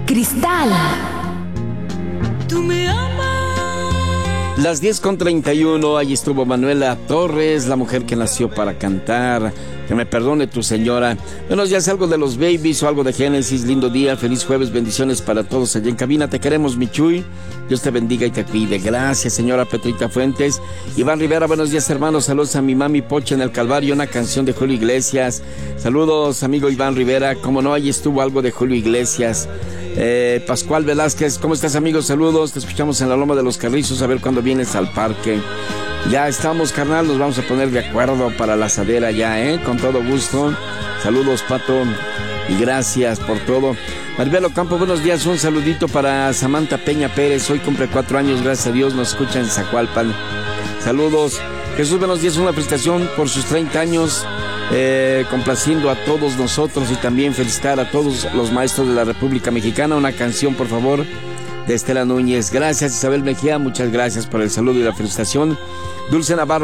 Cristal. Tú me amas. Las 10:31, allí estuvo Manuela Torres, la mujer que nació para cantar. Que me perdone tu señora. Buenos días, algo de los Babies o algo de Génesis. Lindo día, feliz jueves, bendiciones para todos allá en cabina. Te queremos, mi Chuy. Dios te bendiga y te cuide. Gracias, señora Petrita Fuentes. Iván Rivera, buenos días, hermanos. Saludos a mi mami Pocha en el Calvario, una canción de Julio Iglesias. Saludos, amigo Iván Rivera. Como no, allí estuvo algo de Julio Iglesias. Pascual Velázquez, ¿cómo estás, amigo? Saludos, te escuchamos en la Loma de los Carrizos, a ver cuándo vienes al parque. Ya estamos, carnal, nos vamos a poner de acuerdo para la asadera ya, con todo gusto. Saludos, Pato, y gracias por todo. Maribel Ocampo, buenos días, un saludito para Samantha Peña Pérez, hoy cumple 4 años, gracias a Dios, nos escucha en Zacualpan. Saludos. Jesús, buenos días, una felicitación por sus 30 años, complaciendo a todos nosotros y también felicitar a todos los maestros de la República Mexicana. Una canción, por favor, de Estela Núñez. Gracias, Isabel Mejía, muchas gracias por el saludo y la felicitación. Dulce Navarro.